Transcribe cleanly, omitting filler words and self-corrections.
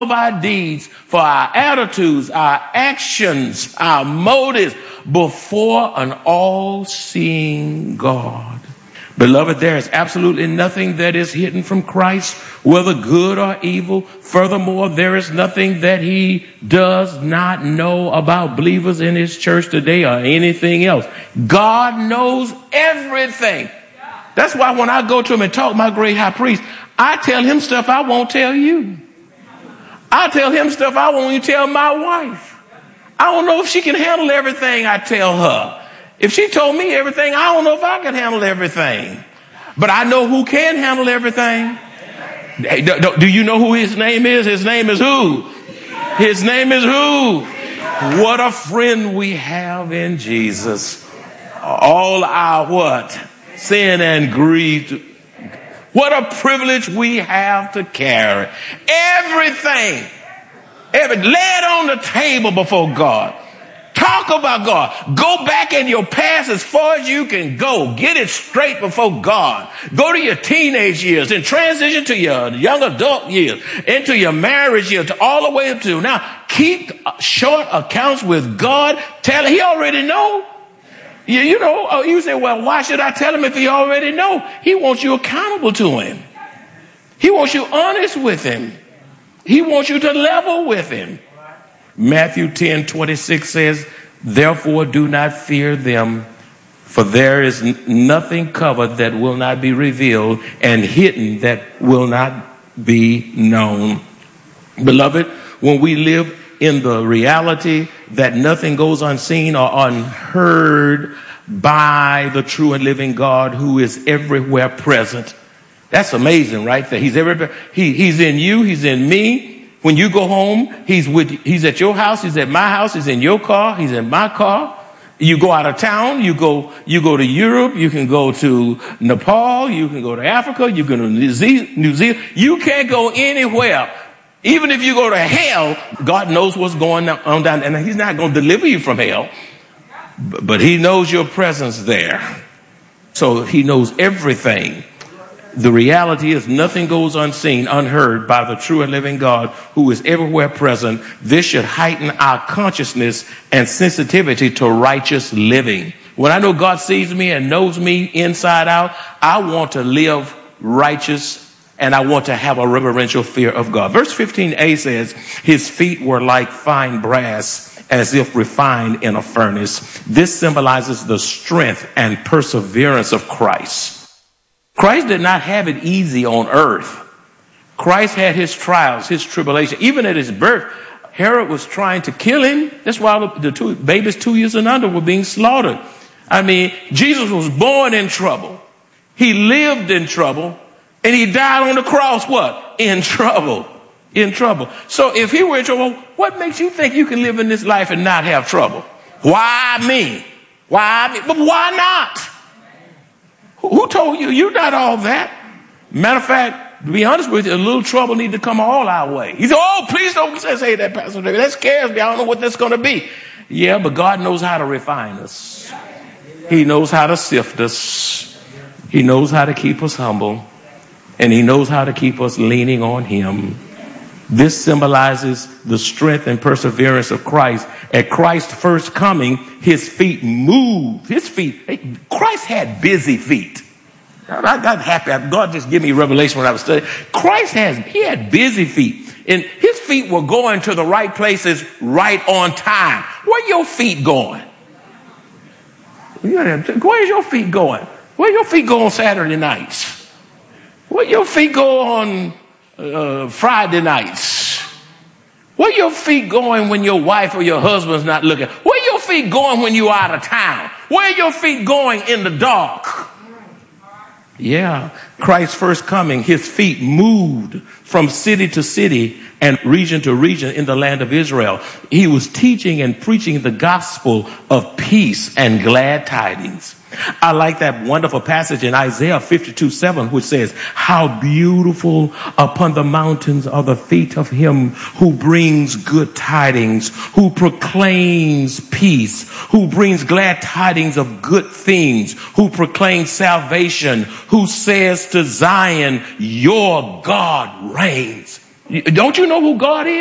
of our deeds, for our attitudes, our actions, our motives before an all-seeing God. Beloved, there is absolutely nothing that is hidden from Christ, whether good or evil. Furthermore, there is nothing that he does not know about believers in his church today or anything else. God knows everything. That's why when I go to him and talk my great high priest, I tell him stuff I won't tell you. I tell him stuff I won't even tell my wife. I don't know if she can handle everything I tell her. If she told me everything, I don't know if I can handle everything. But I know who can handle everything. Do you know who his name is? His name is who? His name is who? What a friend we have in Jesus. All our what? Sin and grief. What a privilege we have to carry. Everything. Lay it on the table before God. Talk about God. Go back in your past as far as you can go. Get it straight before God. Go to your teenage years and transition to your young adult years, into your marriage years, to all the way up to now. Keep short accounts with God. Tell him he already know. You say, well, why should I tell him if he already know? He wants you accountable to him. He wants you honest with him. He wants you to level with him. Matthew 10:26 says, therefore do not fear them, for there is nothing covered that will not be revealed, and hidden that will not be known. Beloved, when we live in the reality that nothing goes unseen or unheard by the true and living God who is everywhere present. That's amazing, right there. He's everywhere. He's in you. He's in me. When you go home, he's at your house. He's at my house. He's in your car. He's in my car. You go out of town. You go to Europe. You can go to Nepal. You can go to Africa. You can go to New Zealand. You can't go anywhere. Even if you go to hell, God knows what's going on down there. And he's not going to deliver you from hell, but he knows your presence there. So he knows everything. The reality is nothing goes unseen, unheard by the true and living God who is everywhere present. This should heighten our consciousness and sensitivity to righteous living. When I know God sees me and knows me inside out, I want to live righteous. And I want to have a reverential fear of God. Verse 15a says, his feet were like fine brass, as if refined in a furnace. This symbolizes the strength and perseverance of Christ. Christ did not have it easy on earth. Christ had his trials, his tribulation. Even at his birth, Herod was trying to kill him. That's why the two babies 2 years and under were being slaughtered. I mean, Jesus was born in trouble. He lived in trouble. And he died on the cross, what? In trouble. In trouble. So if he were in trouble, what makes you think you can live in this life and not have trouble? Why me? Why me? But why not? Who told you? You're not all that. Matter of fact, to be honest with you, a little trouble need to come all our way. He said, oh, please don't say that, Pastor David. That scares me. I don't know what that's going to be. Yeah, but God knows how to refine us. He knows how to sift us. He knows how to keep us humble. And he knows how to keep us leaning on him. This symbolizes the strength and perseverance of Christ. At Christ's first coming, his feet moved. Christ had busy feet. I got happy. God just gave me revelation when I was studying. He had busy feet. And his feet were going to the right places right on time. Where your feet going? Where's your feet going? Where your feet go on Saturday nights? Where your feet go on Friday nights? Where your feet going when your wife or your husband's not looking? Where your feet going when you're out of town? Where your feet going in the dark? Yeah, Christ's first coming, his feet moved from city to city and region to region in the land of Israel. He was teaching and preaching the gospel of peace and glad tidings. I like that wonderful passage in Isaiah 52:7, which says, how beautiful upon the mountains are the feet of him who brings good tidings, who proclaims peace, who brings glad tidings of good things, who proclaims salvation, who says to Zion, your God reigns. Don't you know who God is?